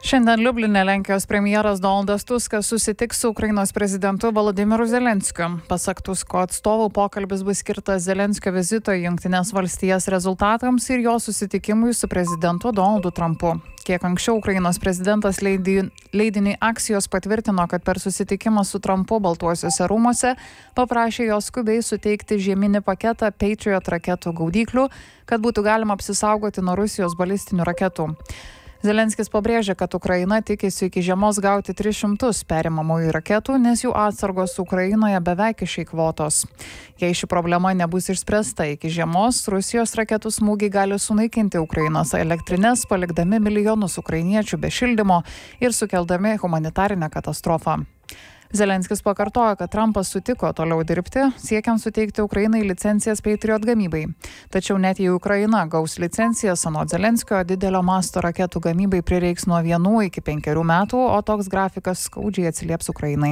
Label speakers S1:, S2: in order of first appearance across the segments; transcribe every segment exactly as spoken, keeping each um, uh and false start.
S1: Šiandien Liubline Lenkijos premjeras Donaldas Tuskas susitiks su Ukrainos prezidentu Volodymyru Zelenskiu. Pasak Tusko atstovų, pokalbis bus skirtas Zelenskio vizito į Jungtines valstijas rezultatams ir jo susitikimui su prezidentu Donaldu Trumpu. Kiek anksčiau Ukrainos prezidentas leidiniui Axios patvirtino, kad per susitikimą su Trumpu Baltuosiuose rūmuose paprašė jo skubiai suteikti žieminį paketą Patriot raketų gaudyklių, kad būtų galima apsisaugoti nuo Rusijos balistinių raketų. Zelenskis pabrėžė, kad Ukraina tikisi iki žiemos gauti tris šimtus perimamųjų raketų, nes jų atsargos Ukrainoje beveik išeikvotos. Jei ši problema nebus išspręsta iki žiemos, Rusijos raketų smūgiai gali sunaikinti Ukrainos elektrines, palikdami milijonus ukrainiečių be šildymo ir sukeldami humanitarinę katastrofą. Zelenskis pakartojo, kad Trumpas sutiko toliau dirbti, siekiant suteikti Ukrainai licencijas Patriot gamybai. Tačiau net jei Ukraina gaus licencijas, anot Zelenskio, didelio masto raketų gamybai prireiks nuo vienų iki penkerių metų, o toks grafikas skaudžiai atsilieps Ukrainai.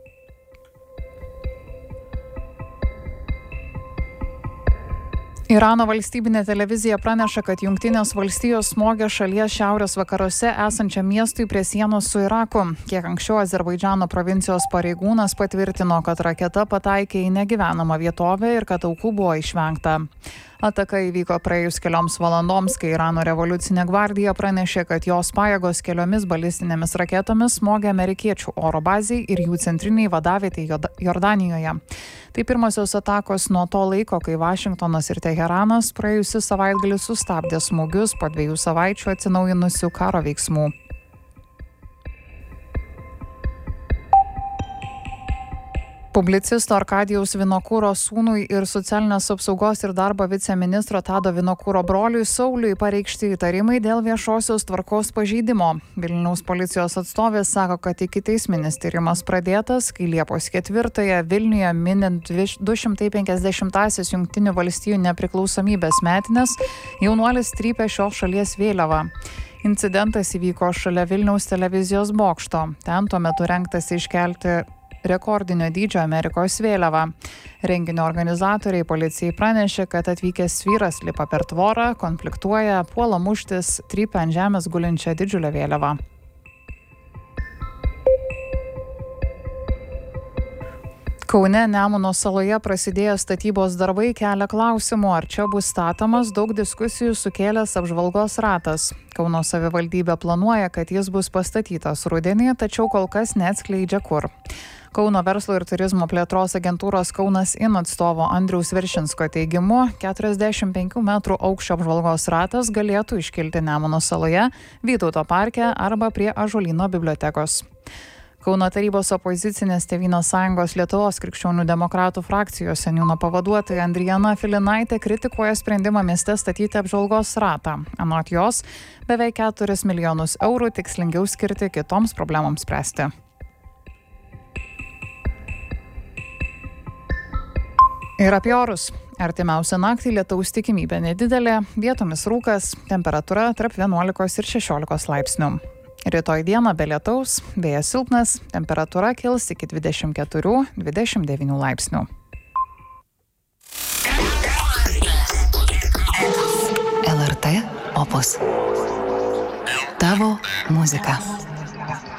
S1: Irano valstybinė televizija praneša, kad Jungtinės valstijos smogė šalies šiaurės vakaruose esančiam miestui prie sienos su Iraku. Kiek anksčiau Azerbaidžano provincijos pareigūnas patvirtino, kad raketa pataikė į negyvenamą vietovę ir kad aukų buvo išvengta. Ataka įvyko praėjus kelioms valandoms, kai Irano revoliucinė gvardija pranešė, kad jos pajėgos keliomis balistinėmis raketomis smogė amerikiečių oro bazei ir jų centriniai vadavietei Jordanijoje. Tai pirmosios atakos nuo to laiko, kai Vašingtonas ir Teheranas praėjusį savaitgalį sustabdė smūgius po dviejų savaičių atsinaujinusių karo veiksmų. Publicisto Arkadijaus Vinokūro sūnui ir socialinės apsaugos ir darbo viceministro Tado Vinokūro broliui Sauliui pareikšti įtarimai dėl viešosios tvarkos pažeidimo. Vilniaus policijos atstovė sako, kad ikiteisminis tyrimas pradėtas, kai Liepos ketvirtąją Vilniuje minint du šimtai penkiasdešimtąsias Jungtinių valstijų nepriklausomybės metines, jaunuolis trypė šios šalies vėliavą. Incidentas įvyko šalia Vilniaus televizijos bokšto. Ten tuo metu rengtasi iškelti rekordinio dydžio Amerikos vėliavą. Renginio organizatoriai policijai pranešė, kad atvykęs vyras lipa per tvorą, konfliktuoja, puola muštis, trypia ant žemės gulinčią didžiulę vėliavą. Kaune Nemuno saloje prasidėję statybos darbai kelia klausimų, ar čia bus statomas, daug diskusijų sukėlęs apžvalgos ratas. Kauno savivaldybė planuoja, kad jis bus pastatytas rudenį, tačiau kol kas neatskleidžia kur. Kauno verslo ir turizmo plėtros agentūros Kaunas In atstovo Andriaus Viršinsko teigimu, keturiasdešimt penkių metrų aukščio apžvalgos ratas galėtų iškilti Nemuno saloje, Vytauto parke arba prie Ąžuolyno bibliotekos. Kauno tarybos opozicinės Tėvynės sąjungos Lietuvos krikščionių demokratų frakcijos seniūno pavaduotoja Andrijana Filinaitė kritikuoja sprendimą mieste statyti apžvalgos ratą. Anot jos, beveik keturis milijonus eurų tikslingiau skirti kitoms problemoms spręsti. Ir apie orus. Artimiausią naktį lietaus tikimybė nedidelė, vietomis rūkas, temperatūra tarp vienuolikos ir šešiolikos laipsnių. Rytoj dieną be lietaus, vėjas silpnas, temperatūra kils iki dvidešimt keturių dvidešimt devynių laipsnių.
S2: L R T Opus. Tavo muzika.